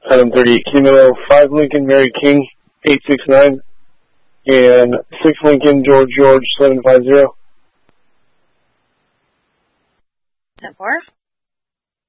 Item 38 Kilo, 5 Lincoln Mary King 869, and 6 Lincoln George 750. 10-4.